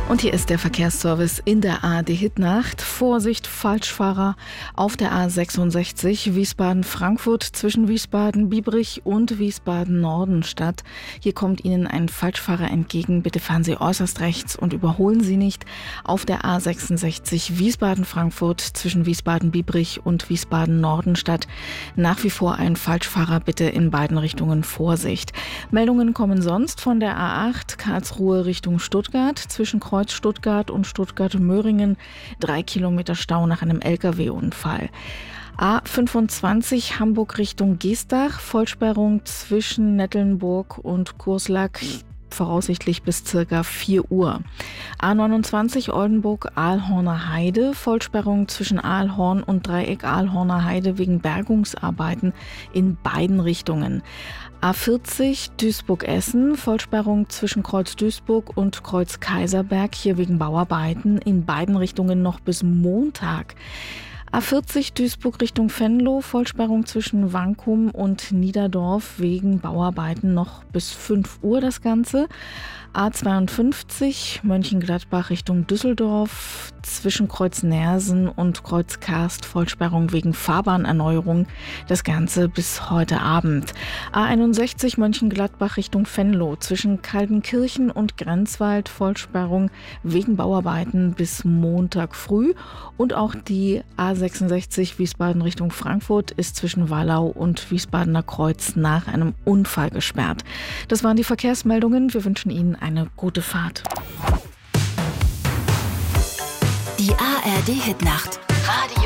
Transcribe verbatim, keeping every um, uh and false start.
Und hier ist der Verkehrsservice in der A R D-Hitnacht. Vorsicht, Falschfahrer auf der A sechsundsechzig Wiesbaden-Frankfurt zwischen Wiesbaden-Biebrich und Wiesbaden-Nordenstadt. Hier kommt Ihnen ein Falschfahrer entgegen. Bitte fahren Sie äußerst rechts und überholen Sie nicht. Auf der A sechsundsechzig Wiesbaden-Frankfurt zwischen Wiesbaden-Biebrich und Wiesbaden-Nordenstadt. Nach wie vor ein Falschfahrer, bitte in beiden Richtungen Vorsicht. Meldungen kommen sonst von der A acht Karlsruhe Richtung Stuttgart zwischen Kreuz Stuttgart und Stuttgart-Möhringen. Drei Kilometer Stau nach einem L K W-Unfall. A fünfundzwanzig Hamburg Richtung Geestach. Vollsperrung zwischen Nettelnburg und Kurslack. Voraussichtlich bis circa vier Uhr. A neunundzwanzig Oldenburg-Ahlhorner Heide. Vollsperrung zwischen Ahlhorn und Dreieck Ahlhorner Heide wegen Bergungsarbeiten in beiden Richtungen. A vierzig Duisburg-Essen. Vollsperrung zwischen Kreuz Duisburg und Kreuz Kaiserberg. Hier wegen Bauarbeiten in beiden Richtungen noch bis Montag. A vierzig Duisburg Richtung Venlo, Vollsperrung zwischen Wankum und Niederdorf wegen Bauarbeiten noch bis fünf Uhr das Ganze. A zweiundfünfzig Mönchengladbach Richtung Düsseldorf zwischen Kreuz Nersen und Kreuz Karst, Vollsperrung wegen Fahrbahnerneuerung, das Ganze bis heute Abend. A einundsechzig Mönchengladbach Richtung Venlo zwischen Kaltenkirchen und Grenzwald, Vollsperrung wegen Bauarbeiten bis Montag früh. Und auch die A sechsundsechzig Wiesbaden Richtung Frankfurt ist zwischen Wallau und Wiesbadener Kreuz nach einem Unfall gesperrt. Das waren die Verkehrsmeldungen. Wir wünschen Ihnen eine gute Fahrt. Die A R D-Hitnacht. Radio